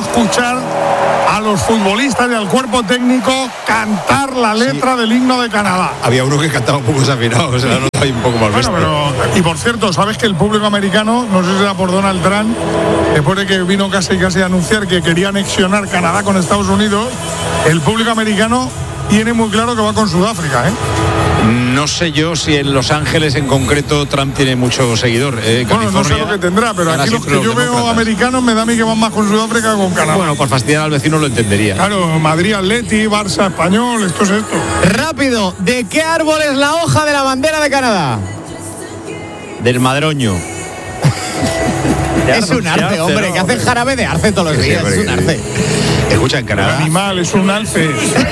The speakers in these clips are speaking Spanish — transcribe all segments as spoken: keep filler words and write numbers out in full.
escuchar a los futbolistas y al cuerpo técnico cantar la letra sí. del himno de Canadá. Había uno que cantaba un poco desafinado, se la nota ahí un poco más bueno, pero, y por cierto, ¿sabes que el público americano, no sé si era por Donald Trump, después de que vino casi casi a anunciar que quería anexionar Canadá con Estados Unidos, el público americano tiene muy claro que va con Sudáfrica, ¿eh? No sé yo si en Los Ángeles en concreto Trump tiene mucho seguidor. Eh, bueno, no sé lo que tendrá, pero aquí los que yo veo demócratas. Americanos me da a mí que van más con Sudáfrica que con Canadá. Bueno, por fastidiar al vecino lo entendería. Claro, Madrid Atleti, Barça Español, esto es esto. Rápido, ¿de qué árbol es la hoja de la bandera de Canadá? Del madroño. Es un arce, arce hombre, no, que hace jarabe de arce todos los días, sí, es un arce. Escucha, en Canadá. El animal es un alce.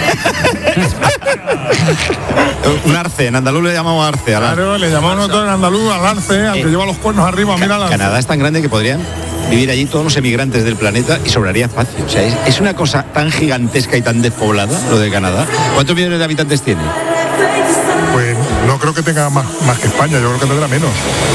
Un arce, en andaluz le llamamos arce. Al claro, le llamamos nosotros en andaluz al arce, al eh, que lleva los cuernos arriba, Ca- mira al arce. Canadá es tan grande que podrían vivir allí todos los emigrantes del planeta y sobraría espacio. O sea, es, es una cosa tan gigantesca y tan despoblada, lo de Canadá. ¿Cuántos millones de habitantes tiene? Pues no creo que tenga más, más que España, yo creo que tendrá menos.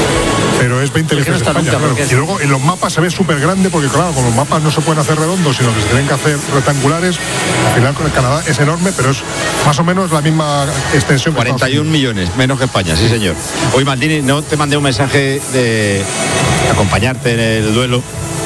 Pero es veinte veces no España, claro. Y luego en los mapas se ve súper grande porque claro, con los mapas no se pueden hacer redondos, sino que se tienen que hacer rectangulares. Al final con el Canadá es enorme, pero es más o menos la misma extensión. cuarenta y un millones, menos que España, sí señor. Hoy Maldini, no te mandé un mensaje de acompañarte en el duelo.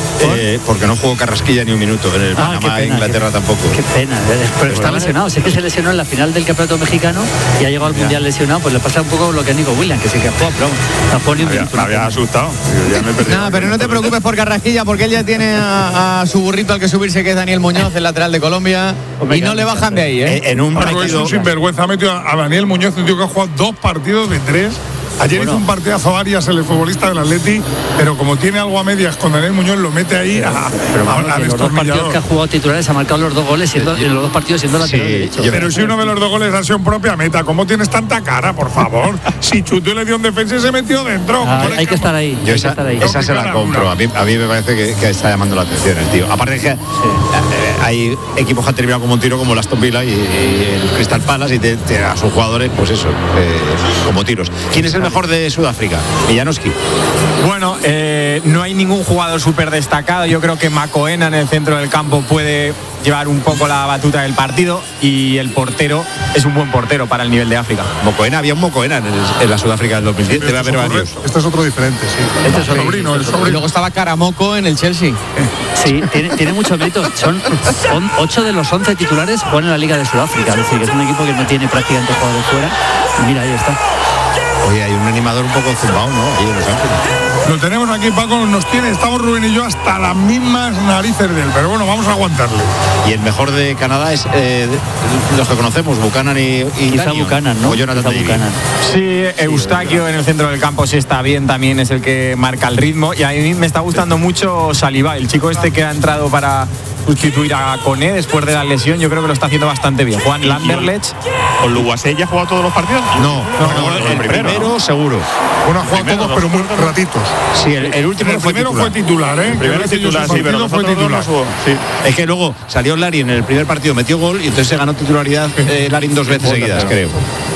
Eh, porque no jugó Carrasquilla ni un minuto en el ah, Panamá, pena, Inglaterra qué, tampoco. Qué pena, pero está lesionado. Sé que se lesionó en la final del campeonato mexicano y ha llegado al mundial lesionado. Pues le pasa un poco lo que a Nico Williams, que sí que ha jugado, pero no jugó ni un minuto. Me había asustado. No, pero no te preocupes por Carrasquilla, porque él ya tiene a, a su burrito al que subirse, que es Daniel Muñoz, el lateral de Colombia, y no le bajan de ahí, ¿eh? En un partido es un sinvergüenza, ha metido a Daniel Muñoz, un tío que ha jugado dos partidos de tres. Ayer bueno. hizo un partidazo Arias, el futbolista del Atleti, pero como tiene algo a medias con Daniel Muñoz, lo mete ahí a, pero vamos, a, a los dos partidos que ha jugado titulares ha marcado los dos goles siendo, en los dos partidos siendo lateral sí, derecho. Pero si uno de los dos goles ha sido en propia meta, ¿cómo tienes tanta cara, por favor? Si chutó y le dio un defensa y se metió dentro. Ah, hay que estar ahí. Yo esa, estar ahí. esa se la compro. A mí, a mí me parece que, que está llamando la atención el tío. Aparte de que sí. eh, hay equipos que han terminado como un tiro, como el Aston Villa y, y el Crystal Palace, y te, te, a sus jugadores, pues eso, eh, como tiros. ¿Quién es el mejor de Sudáfrica? Millanoski. Bueno, eh, no hay ningún jugador súper destacado. Yo creo que Macoena en el centro del campo puede llevar un poco la batuta del partido y el portero es un buen portero para el nivel de África. Mocoena, había un Mocoena en, el, en la Sudáfrica del dos mil diez, sí, debe haber varios. Este es otro diferente, sí. Este es el sobrino, el sobrino. Y luego estaba Caramoco en el Chelsea. Sí, tiene, tiene mucho mérito. Son, son ocho de los once titulares juegan en la Liga de Sudáfrica. Es decir, que es un equipo que no tiene prácticamente jugadores fuera. Y mira, ahí está. Oye, hay un animador un poco zumbado, ¿no? Ahí en Los Ángeles. Lo tenemos aquí, Paco, nos tiene, estamos Rubén y yo hasta las mismas narices de él, pero bueno, vamos a aguantarle. Y el mejor de Canadá es eh, los que conocemos, Buchanan y, y Quizá Buchanan, ¿no? O Jonathan Buchanan. Sí, Eustaquio en el centro del campo sí está bien, también es el que marca el ritmo. Y a mí me está gustando mucho Saliba, el chico este que ha entrado para sustituir a Koné después de la lesión. Yo creo que lo está haciendo bastante bien. Juan Lamberlech. ¿Con Luguasé ya ha jugado todos los partidos? No, no, no, no el, el primero, primero seguro. Bueno, ha jugado todos, pero muy ratitos. Sí, el, el último el fue primero titular. fue titular, ¿eh? El primero fue titular, sí, pero fue titular. No sí. Es que luego salió Larin en el primer partido, metió gol y entonces se ganó titularidad eh, Larin dos veces seguidas, creo.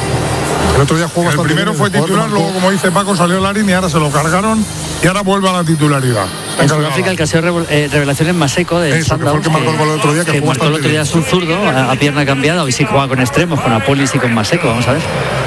El otro día jugó. El primero fue titular, luego, como dice Paco, salió Larin y ahora se lo cargaron y ahora vuelve a la titularidad. En Sudáfrica el que ha sido eh, revelación es Maseko de Eso, que fue el que marcó el gol el otro día, que, que marcó el otro día es un zurdo a, a pierna cambiada. Hoy sí juega con extremos, con Apolis y con Maseko, vamos a ver.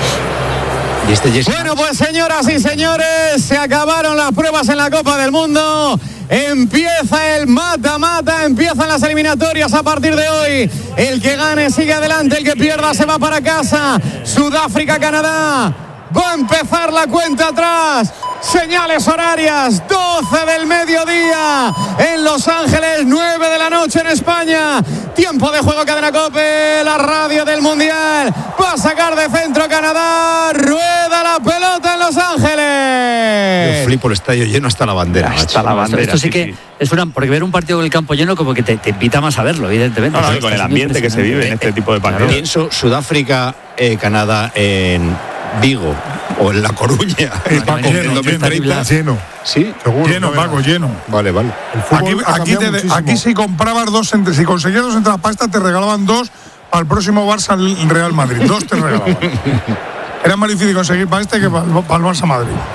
Y este bueno, pues señoras y señores, se acabaron las pruebas en la Copa del Mundo. Empieza el mata-mata, empiezan las eliminatorias a partir de hoy. El que gane sigue adelante, el que pierda se va para casa. Sudáfrica, Canadá. Va a empezar la cuenta atrás. Señales horarias, doce del mediodía en Los Ángeles, nueve de la noche en España. Tiempo de juego, Cadena COPE, la radio del Mundial. Va a sacar de centro Canadá, rueda la pelota en Los Ángeles. Yo flipo el estadio lleno hasta la bandera. Hasta la bandera. Esto sí, sí que sí. Es una, porque ver un partido con el campo lleno como que te, te invita más a verlo, evidentemente. No, no, con el ambiente que se vive en este tipo de partidos. Pienso Sudáfrica, eh, Canadá en Vigo o en La Coruña. Eh, Paco, lleno, en dos mil treinta, lleno. Sí, seguro. Lleno, Paco, lleno. Vale, vale. Aquí, aquí, te, aquí si comprabas dos, entre, si conseguías dos entradas para esta, te regalaban dos para el próximo Barça Real Madrid. Dos te regalaban. Era más difícil conseguir para este que para, para el Barça Madrid.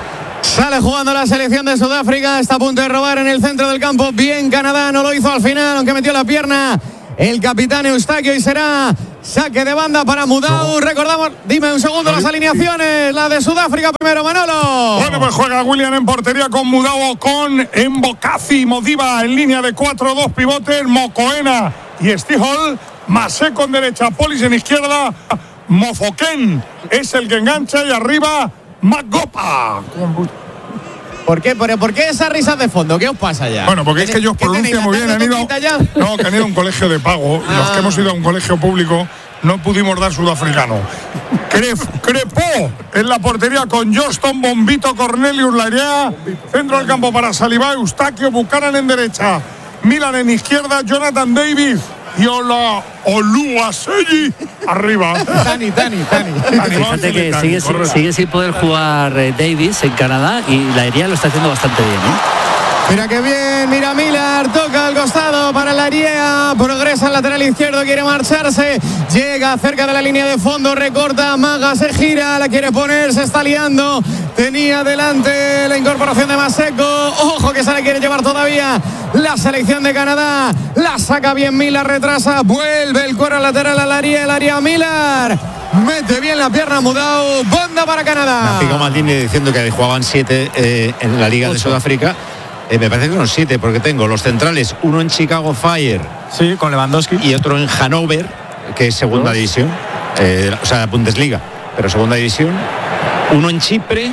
Sale jugando la selección de Sudáfrica, está a punto de robar en el centro del campo. Bien Canadá, no lo hizo al final, aunque metió la pierna el capitán Eustaquio y será saque de banda para Mudau. Recordamos, dime un segundo las alineaciones, la de Sudáfrica primero, Manolo. Bueno, pues juega William en portería con Mudau, con Mbokazi, Modiba en línea de cuatro, dos pivotes, Mokoena y Stihol, Maseko en derecha, Polis en izquierda, Mofoken es el que engancha y arriba Magopa. ¿Por qué? ¿Por, ¿Por qué esas risas de fondo? ¿Qué os pasa ya? Bueno, porque es que ellos pronuncian muy bien. Han ido, no, que han ido a un colegio de pago. Ah. Los que hemos ido a un colegio público no pudimos dar sudafricano. Cref, Crepó en la portería con Johnston, Bombito, Cornelius Larea. Centro del campo para Saliba, Eustaquio, Buchanan en derecha. Milan en izquierda, Jonathan Davis. Y Ola Oluwaseyi arriba. Tani, Tani, Tani. Fíjate que Tani, sigue, sin, sigue sin poder jugar eh, Davis en Canadá y la Hería lo está haciendo bastante bien, ¿eh? Mira qué bien, mira Miller, toca al costado para la Hería, progresa al lateral izquierdo, quiere marcharse, llega cerca de la línea de fondo, recorta, Maga se gira, la quiere poner, se está liando, tenía delante la incorporación de Maseko, ojo que se la quiere llevar todavía la selección de Canadá, la saca bien Miller, retrasa, vuelve el cuero lateral a la Hería, el área Miller. Mete bien la pierna Mudau, banda para Canadá. Me ha picado Maldini diciendo que jugaban siete eh, en la Liga Ocho. de Sudáfrica. Eh, me parece que son siete, porque tengo los centrales, uno en Chicago Fire. Sí, con Lewandowski. Y otro en Hannover, que es segunda ¿No? división. Eh, o sea, Bundesliga, pero segunda división. Uno en Chipre.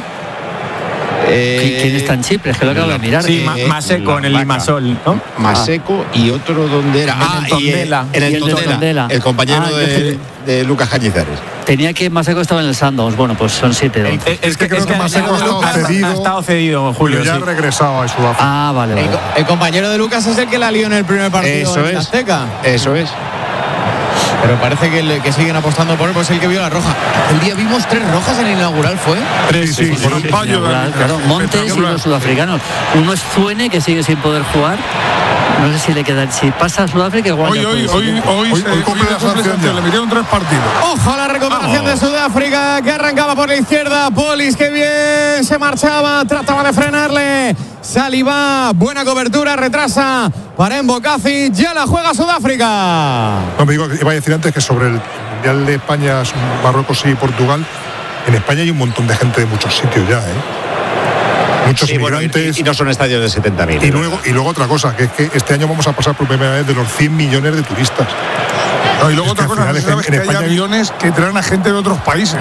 Eh, ¿Quién está en Chipre? Es que lo acabo de mirar. Sí, eh, Maseko en el Limassol, ¿no? Maseko ah. y otro donde era. Ah, en el Tondela. En el, el, Tondela, Tondela. el compañero ah, de, de Lucas Cañizares. Tenía que Maseko estaba en el Sandows. Bueno, pues son siete. Es, es, es que creo es que, que Maseko ha estado cedido. Ha estado cedido, Julio. Ya sí. ha regresado a Sudáfrica. Ah, vale, vale. El, el compañero de Lucas es el que la lió en el primer partido Eso en es. Azteca. Eso es. Pero parece que, le, que siguen apostando por él, pues el que vio la roja. El día vimos tres rojas en el inaugural, ¿fue? Tres, sí, sí, sí, por un fallo. Claro, claro. Montes y los sudafricanos. Uno es Zuene, que sigue sin poder jugar. No sé si le queda, si pasa a Sudáfrica igual. Hoy, hoy, hoy, hoy, hoy, hoy, hoy cumple la sanción, le metieron tres partidos. Ojo a la recuperación oh. de Sudáfrica, que arrancaba por la izquierda. Polis, que bien se marchaba, trataba de frenarle. Saliba, buena cobertura, retrasa para Mbokazi, ya la juega Sudáfrica. No, me digo, iba a decir antes que sobre el Mundial de España, Marruecos y Portugal, en España hay un montón de gente de muchos sitios ya, ¿eh? Muchos sí, inmigrantes. Bueno, y, y no son estadios de setenta mil. Y luego, y luego otra cosa, que es que este año vamos a pasar por primera vez de los cien millones de turistas. No, y luego es otra cosa, no sabes en, en que España hay aviones que traen a gente de otros países.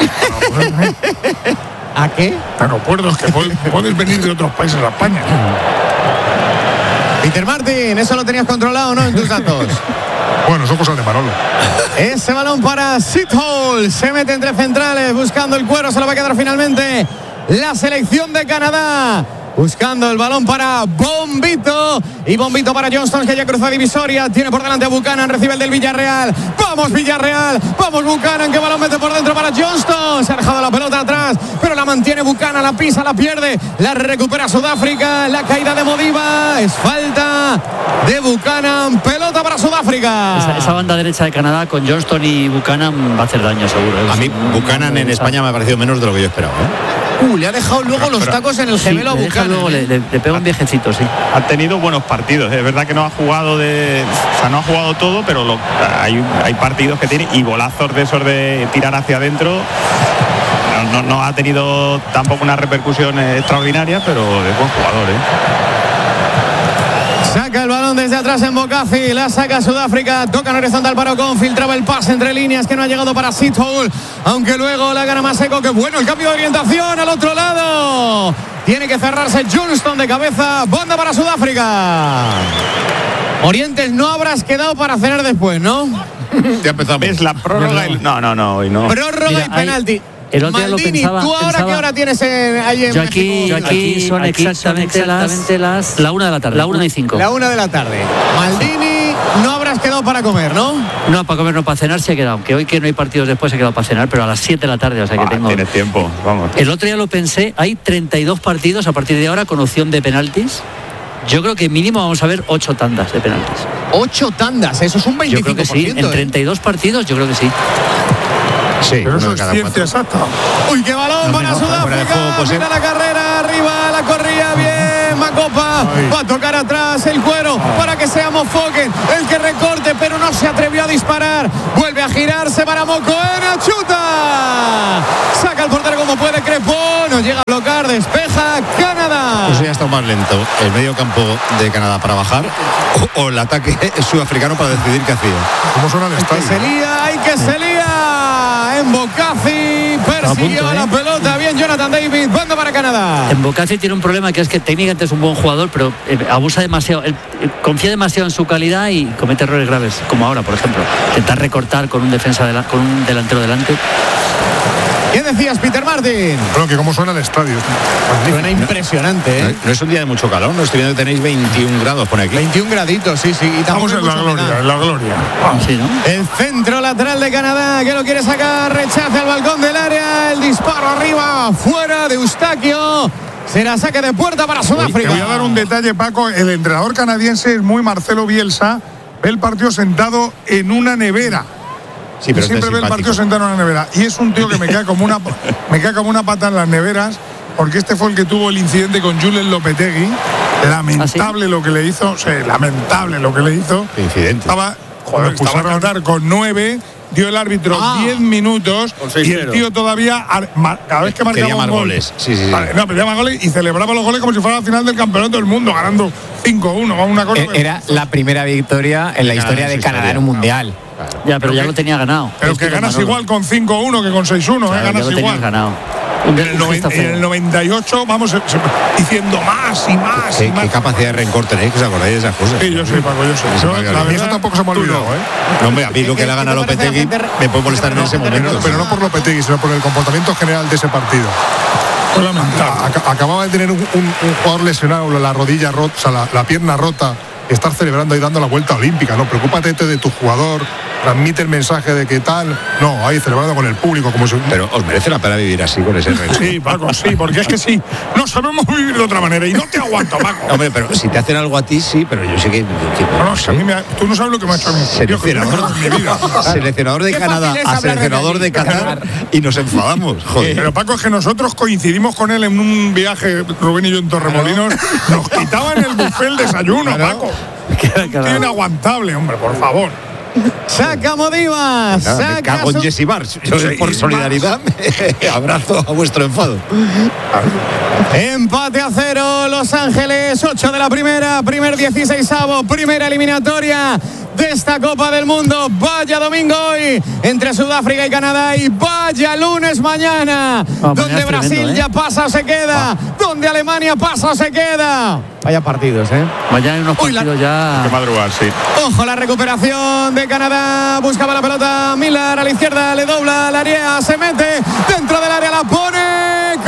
¿A qué? Aeropuertos que puedes, puedes venir de otros países a España. Peter Martin, eso lo tenías controlado, ¿no? En tus datos. Bueno, son cosas de Manolo. Ese balón para Sithole. Se mete entre centrales, buscando el cuero. Se lo va a quedar finalmente la selección de Canadá. Buscando el balón para Bombito. Y Bombito para Johnston, que ya cruza divisoria. Tiene por delante a Buchanan, recibe el del Villarreal. ¡Vamos, Villarreal! ¡Vamos, Buchanan! Que balón mete por dentro para Johnston. Se ha dejado la pelota atrás, pero la mantiene Buchanan. La pisa, la pierde. La recupera Sudáfrica. La caída de Modiba. Es falta de Buchanan. Pelota para Sudáfrica. Esa, esa banda derecha de Canadá con Johnston y Buchanan va a hacer daño, seguro. A mí, Buchanan en España me ha parecido menos de lo que yo esperaba, ¿eh? Uh, le ha dejado luego pero, los pero, tacos en el gemelo sí, a Buchanan. Luego le, le, le pega un viejecito, sí. Ha tenido buenos partidos. Es verdad que no ha jugado de, o sea, no ha jugado todo, pero lo, hay, hay partidos que tiene y golazos de esos de tirar hacia adentro. No, no, no ha tenido tampoco una repercusión extraordinaria, pero es buen jugador, ¿eh? Saca el balón desde atrás en Mbokazi, la saca Sudáfrica, toca en horizontal para Ocon, filtraba el pase entre líneas que no ha llegado para Sithole, aunque luego la gana Maseko, que bueno el cambio de orientación al otro lado. Tiene que cerrarse Johnston de cabeza, banda para Sudáfrica. Orientes, no habrás quedado para cenar después, ¿no? Ya empezamos. ¿Ves la prórroga? Y... No, no, no, hoy no. Prórroga Mira, y penalti. Hay... El otro día Maldini, lo pensaba, ¿tú ahora pensaba, qué hora tienes en, ahí en yo aquí, México? Yo aquí, aquí son aquí exactamente, exactamente las, las la una de la tarde, la una y cinco. La una de la tarde. Maldini, no habrás quedado para comer, ¿no? No, para comer, no, para cenar se ha quedado. Que hoy que no hay partidos después se ha quedado para cenar, pero a las siete de la tarde, o sea que ah, tengo... Tienes tiempo, vamos. El otro día lo pensé, hay treinta y dos partidos a partir de ahora con opción de penaltis. Yo creo que mínimo vamos a ver ocho tandas de penaltis. Ocho tandas, eso es un veinticinco por ciento. Yo creo que sí, en treinta y dos partidos yo creo que sí. Sí, pero eso es ciencia cuatro. exacta. Uy, qué balón No, para no, Sudáfrica. fuera de juego, pues, Mira sí. la carrera, arriba, la corría bien. Macopa va a tocar atrás el cuero para que sea Mofoken el que recorte, pero no se atrevió a disparar. Vuelve a girarse para Mokoena, chuta. Saca el portero como puede, Crepó, no llega a bloquear, despeja Canadá. Pues ya está más lento el medio campo de Canadá para bajar o, o el ataque sudafricano para decidir qué hacía. ¿Cómo suena el Que estadio? se lía, hay que se lía. En Bocazzi persiguió punto, la ¿eh? pelota. Bien, Jonathan David. Banda para Canadá. En Bocazzi tiene un problema que es que técnicamente es un buen jugador, pero eh, abusa demasiado, él, eh, confía demasiado en su calidad y comete errores graves, como ahora, por ejemplo. Intentar recortar con un defensa de la, con un delantero delante. ¿Qué decías, Peter Martin? Bueno, que cómo suena el estadio. Suena impresionante, No, ¿eh? no es un día de mucho calor, no estoy viendo que tenéis veintiún grados por aquí. veintiún graditos, sí, sí. Y Estamos en la gloria, en la gloria. Vamos. Sí, ¿no? El centro lateral de Canadá, que lo quiere sacar, rechaza el balcón del área, el disparo arriba, fuera de Eustaquio. Será saque de puerta para Sudáfrica. Te voy a dar un detalle, Paco. El entrenador canadiense es muy Marcelo Bielsa. Ve el partido sentado en una nevera. Sí, pero Siempre ve el partido sentado en una nevera. Y es un tío que me cae como una, me cae como una pata en las neveras, porque este fue el que tuvo el incidente con Julen Lopetegui. Lamentable ¿Ah, sí? lo que le hizo. O sea, lamentable lo que le hizo. Qué incidente. Estaba, joder, Lo estaba pusieron- Qatar con nueve. Dio el árbitro Ah. diez minutos Con seis y el cero. tío todavía, ar- ma- cada vez que marcaba Quería un más gol, goles. Sí, sí, sí. Vale, no, pedía más goles y celebraba los goles como si fuera la final del campeonato del mundo, ganando cinco uno. Una cosa Eh, que- Era la primera victoria en la Canadá historia en de su Canadá historia. en un mundial. Ya, pero ya que- lo tenía ganado. Pero Estoy que con ganas Manolo. igual con cinco uno que con seis uno, Claro, ¿eh? ya Ganas lo tenías igual. ganado. En el, Un noven- gesto en feo. el noventa y ocho vamos eh, se- diciendo más y más ¿Qué, y más. qué capacidad de rencor tenéis, que os acordáis de esas cosas? Sí, yo sé, Paco, yo sé. Sí, Yo, Paco, la a mí A mí verdad, eso tampoco se me ha tú olvidado, no. ¿eh? No, hombre, a mí lo que le ha ganado Lopetegui me puede molestar en ese momento. Pero no por Lopetegui, sino por el comportamiento general de ese partido. Fue lamentable. Ac- Acababa de tener un, un- un jugador lesionado, la rodilla rota, o sea, la, la pierna rota, y estar celebrando y dando la vuelta olímpica, ¿no? Preocúpate de tu jugador, transmite el mensaje de que tal. No, ahí celebrando con el público, como si. Pero os merece la pena vivir así con ese rencor. Sí, Paco, sí, porque es que sí, no sabemos vivir de otra manera y no te aguanto, Paco. Hombre, pero si te hacen algo a ti, sí, pero yo sé que. que- No, no, si a mí me ha- tú no sabes lo que me ha hecho a mí. Yo que Seleccionador, en mi vida. seleccionador de Qué Canadá fácil es a hablar de seleccionador de Madrid. Qatar y nos enfadamos. Joder. Pero Paco, es que nosotros coincidimos con él en un viaje, Rubén y yo en Torremolinos, nos quitaban el buffet el desayuno, Paco. Tío inaguantable, hombre, por favor. Saca Modivas. Nada, me Saca cago en su- Jesse Barnes. Yo, Sí, por Barnes. solidaridad, abrazo a vuestro enfado. Empate a cero, Los Ángeles, ocho de la primera, primer dieciseisavo, primera eliminatoria de esta Copa del Mundo. Vaya domingo hoy entre Sudáfrica y Canadá y vaya lunes mañana, mañana donde es Brasil tremendo, ¿eh? ya pasa o se queda, donde Alemania pasa o se queda. Vaya partidos, ¿eh? Mañana hay unos Uy, la- partidos ya. Que madrugar, sí. Ojo la recuperación de Canadá, buscaba la pelota Miller a la izquierda, le dobla la área, se mete dentro del área, la pone,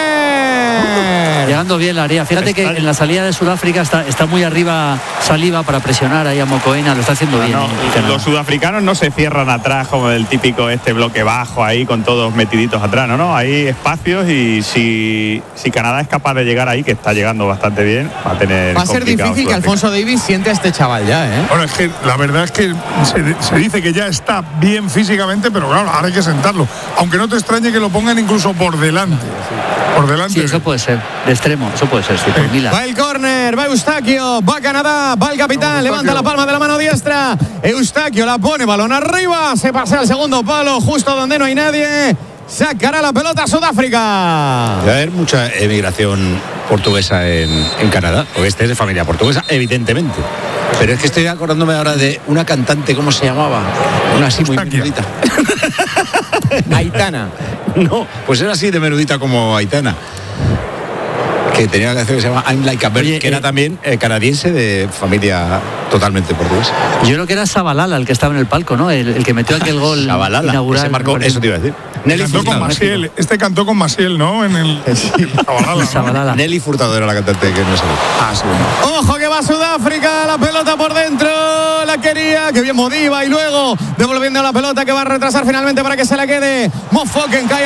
córner. Llegando bien la área. Fíjate que en la salida de Sudáfrica está, está muy arriba Saliba para presionar ahí a Mokoena. Lo está haciendo bien. No, eh, Canadá. los sudafricanos no se cierran atrás como el típico este bloque bajo ahí con todos metiditos atrás, no, no, hay espacios y si, si Canadá es capaz de llegar ahí, que está llegando bastante bien, va a tener Va a ser complicado difícil que Sudáfrica. Alfonso Davies siente a este chaval ya, ¿eh? Bueno, es que la verdad es que se, se dice que ya está bien físicamente, pero claro, ahora hay que sentarlo. Aunque no te extrañe que lo pongan incluso por delante. Por delante. Sí, eso puede ser. De extremo, eso puede ser, sí, por Milan. Va el córner, va Eustaquio, va Canadá, va el capitán, Vamos, levanta Eustaquio. la palma de la mano diestra. Eustaquio la pone, balón arriba, se pasea al segundo palo, justo donde no hay nadie. Sacará la pelota a Sudáfrica. Va a haber mucha emigración portuguesa en, en Canadá, o este es de familia portuguesa, evidentemente. Pero es que estoy acordándome ahora de una cantante, ¿cómo se llamaba? Una así muy Eustaquia. menudita. Aitana. No, pues era así de menudita como Aitana. Que tenía una canción que se llama I'm Like a Bird, Oye, que era eh, también eh, canadiense de familia totalmente portuguesa. Yo creo que era Sabalala el que estaba en el palco, ¿no? El, el que metió aquel gol Chavalala, inaugural. ese marcó, me parece. eso te iba a decir. Nelly Cantó con Furtado. Maciel. Este cantó con Maciel, ¿no? En el. Chavalala, ¿no? Sabalala. Nelly Furtado era la cantante que no sabía. Ah, sí. Ojo que va Sudáfrica, la pelota por dentro, la quería, que bien Modiva y luego devolviendo la pelota que va a retrasar finalmente para que se la quede. Mofoken cae